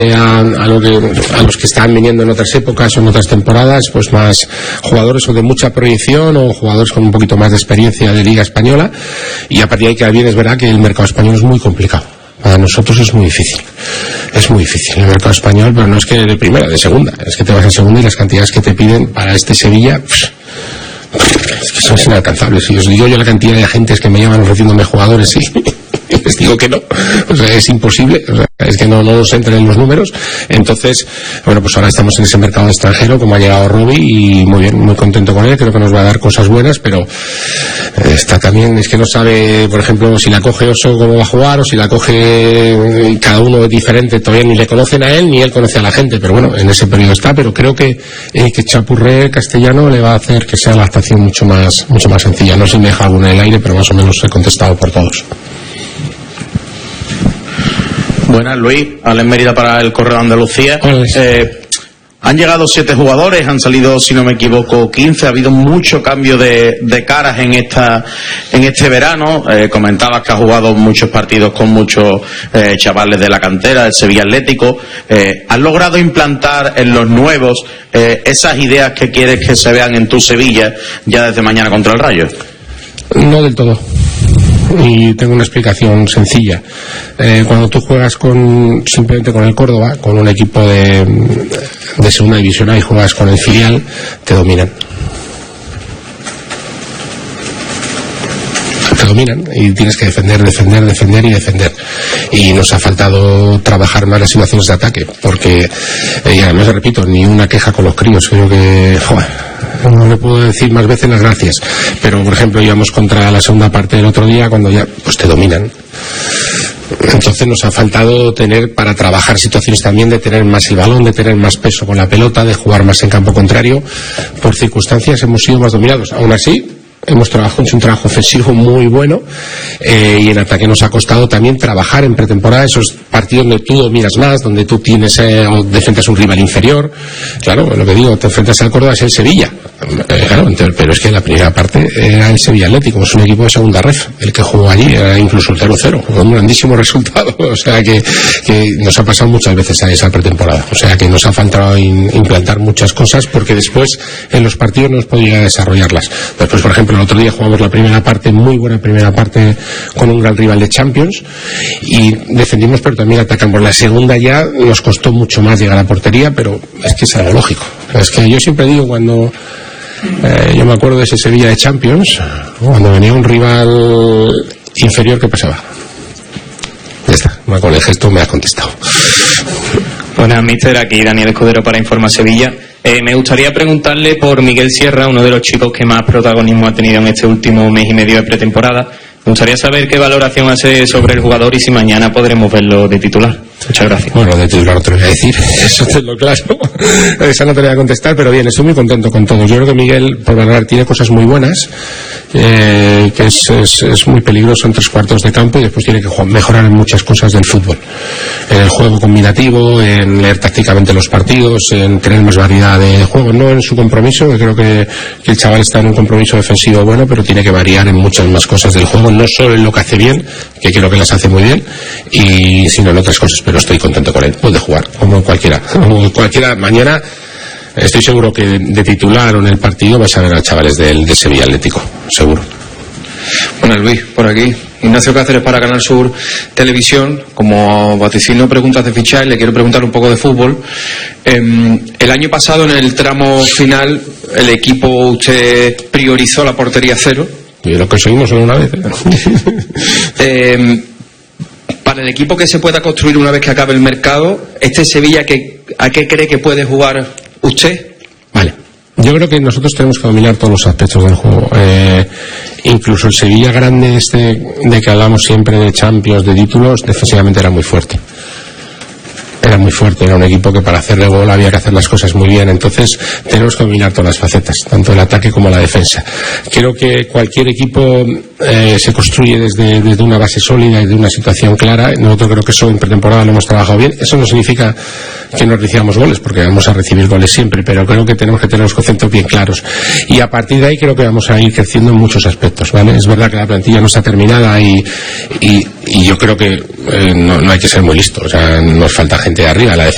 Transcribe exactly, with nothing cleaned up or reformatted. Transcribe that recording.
A, a, lo que, a los que están viniendo en otras épocas o en otras temporadas, pues más jugadores o de mucha proyección o jugadores con un poquito más de experiencia de Liga Española, y a partir de ahí que bien es verdad que el mercado español es muy complicado. Para nosotros es muy difícil, es muy difícil el mercado español, pero no es que de primera, de segunda, es que te vas a segunda y las cantidades que te piden para este Sevilla, pff, es que son inalcanzables. Si os digo yo la cantidad de agentes que me llaman ofreciéndome jugadores y les digo que no, o sea, es imposible, o sea, es que no, no nos entran en los números. Entonces, bueno, pues ahora estamos en ese mercado extranjero, como ha llegado Robbie, y muy bien, muy contento con él, creo que nos va a dar cosas buenas, pero está también, es que no sabe, por ejemplo, si la coge Oso cómo va a jugar, o si la coge cada uno es diferente, todavía ni le conocen a él, ni él conoce a la gente, pero bueno, en ese periodo está, pero creo que, eh, que Chapurré castellano le va a hacer que sea la adaptación mucho más, mucho más sencilla. No sé si me deja alguna en el aire, pero más o menos he contestado por todos. Buenas, Luis. Alex Mérida para el Correo de Andalucía. Eh, han llegado siete jugadores, han salido, si no me equivoco, quince. Ha habido mucho cambio de, de caras en esta en este verano. Eh, comentabas que ha jugado muchos partidos con muchos eh, chavales de la cantera, del Sevilla Atlético. Eh, ¿Has logrado implantar en los nuevos eh, esas ideas que quieres que se vean en tu Sevilla ya desde mañana contra el Rayo? No del todo. Y tengo una explicación sencilla. Eh, cuando tú juegas con simplemente con el Córdoba, con un equipo de, de segunda división A, y juegas con el filial, te dominan. Te dominan y tienes que defender, defender, defender y defender. Y nos ha faltado trabajar más las situaciones de ataque, porque, eh, y además repito, ni una queja con los críos. Creo que, joder, no le puedo decir más veces las gracias, pero por ejemplo íbamos contra la segunda parte del otro día, cuando ya pues te dominan. Entonces nos ha faltado tener, para trabajar situaciones también, de tener más el balón, de tener más peso con la pelota, de jugar más en campo contrario. Por circunstancias hemos sido más dominados. Aún así hemos trabajado, hecho un trabajo ofensivo muy bueno, eh, y en ataque nos ha costado también trabajar en pretemporada esos partidos donde tú dominas más, donde tú tienes eh, o defentas un rival inferior. Claro, lo que digo, te enfrentas al Córdoba, es el Sevilla, eh, claro, entonces, pero es que la primera parte era el Sevilla Atlético, es un equipo de segunda ref, el que jugó allí era incluso el cero cero, con un grandísimo resultado. O sea que, que nos ha pasado muchas veces a esa pretemporada, o sea que nos ha faltado in, implantar muchas cosas, porque después en los partidos no hemos podido desarrollarlas. Después, por ejemplo, el otro día jugamos la primera parte, muy buena primera parte, con un gran rival de Champions, y defendimos pero también atacamos. La segunda ya nos costó mucho más llegar a portería, pero es que es algo lógico. Es que yo siempre digo, cuando eh, yo me acuerdo de ese Sevilla de Champions, cuando venía un rival inferior, ¿qué pasaba? Ya está, con el gesto me has contestado. Buenas, mister, aquí Daniel Escudero para Informa Sevilla. Eh, me gustaría preguntarle por Miguel Sierra, uno de los chicos que más protagonismo ha tenido en este último mes y medio de pretemporada. Me gustaría saber qué valoración hace sobre el jugador y si mañana podremos verlo de titular. Muchas gracias. Bueno, de titular no te lo voy a decir, eso te lo claro. Esa no te lo voy a contestar, pero bien, estoy muy contento con todo. Yo creo que Miguel, por valorar, tiene cosas muy buenas, eh, que es, es, es muy peligroso en tres cuartos de campo, y después tiene que mejorar en muchas cosas del fútbol. En el juego combinativo, en leer tácticamente los partidos, en tener más variedad de juego, no en su compromiso, que creo que, que el chaval está en un compromiso defensivo bueno, pero tiene que variar en muchas más cosas del juego, no solo en lo que hace bien, que creo que las hace muy bien, y sino en otras cosas. Pero estoy contento con él, puede jugar como cualquiera, como cualquiera. Mañana estoy seguro que de titular o en el partido vais a ver a chavales del de Sevilla Atlético, seguro. Bueno, Luis, por aquí Ignacio Cáceres para Canal Sur Televisión. Como vaticino preguntas de fichaje, le quiero preguntar un poco de fútbol. Eh, el año pasado, en el tramo final, el equipo, usted priorizó la portería cero. Y lo que seguimos solo una vez. eh, Para el equipo que se pueda construir una vez que acabe el mercado, este Sevilla, que, ¿a qué cree que puede jugar usted? Vale. Yo creo que nosotros tenemos que dominar todos los aspectos del juego. Eh, incluso el Sevilla grande este de que hablamos siempre de Champions, de títulos, defensivamente era muy fuerte. Era muy fuerte, era un equipo que para hacerle gol había que hacer las cosas muy bien. Entonces tenemos que dominar todas las facetas, tanto el ataque como la defensa. Creo que cualquier equipo eh, se construye desde, desde una base sólida y de una situación clara. Nosotros creo que eso en pretemporada lo hemos trabajado bien. Eso no significa que no recibamos goles, porque vamos a recibir goles siempre, pero creo que tenemos que tener los conceptos bien claros. Y a partir de ahí creo que vamos a ir creciendo en muchos aspectos, ¿vale? Es verdad que la plantilla no está terminada y, y, y yo creo que eh, no, no hay que ser muy listo. O sea, nos falta gente de arriba. La